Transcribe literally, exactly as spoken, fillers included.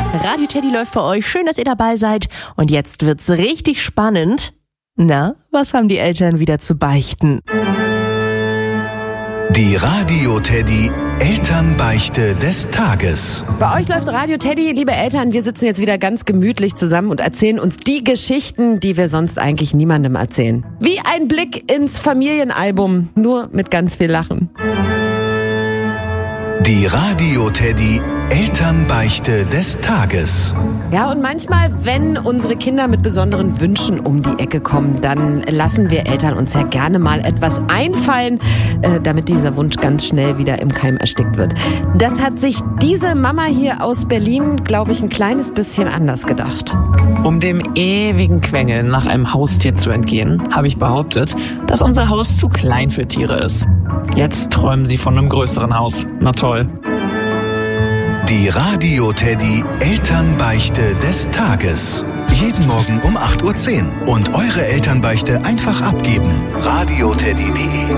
Radio Teddy läuft für euch. Schön, dass ihr dabei seid. Und jetzt wird's richtig spannend. Na, was haben die Eltern wieder zu beichten? Die Radio Teddy Elternbeichte des Tages. Bei euch läuft Radio Teddy, liebe Eltern, wir sitzen jetzt wieder ganz gemütlich zusammen und erzählen uns die Geschichten, die wir sonst eigentlich niemandem erzählen. Wie ein Blick ins Familienalbum, nur mit ganz viel Lachen. Die Radio Teddy Elternbeichte des Tages. Ja, und manchmal, wenn unsere Kinder mit besonderen Wünschen um die Ecke kommen, dann lassen wir Eltern uns ja gerne mal etwas einfallen, äh, damit dieser Wunsch ganz schnell wieder im Keim erstickt wird. Das hat sich diese Mama hier aus Berlin, glaube ich, ein kleines bisschen anders gedacht. Um dem ewigen Quengeln nach einem Haustier zu entgehen, habe ich behauptet, dass unser Haus zu klein für Tiere ist. Jetzt träumen sie von einem größeren Haus. Na toll. Die Radio Teddy Elternbeichte des Tages. Jeden Morgen um acht Uhr zehn. Und eure Elternbeichte einfach abgeben. radio teddy punkt de